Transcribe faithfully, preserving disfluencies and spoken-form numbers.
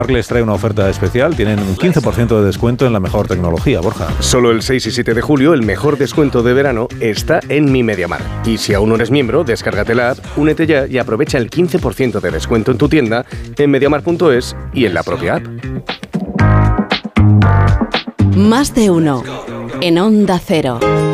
les trae una oferta especial. Tienen un quince por ciento de descuento en la mejor tecnología, Borja. Solo el seis y siete de julio el mejor descuento de verano está en Mi MediaMarkt. Y si aún no eres miembro, descárgate la app, únete ya y aprovecha el quince por ciento de descuento en tu tienda, en mediamar punto es y en la propia app. Más de uno en Onda Cero.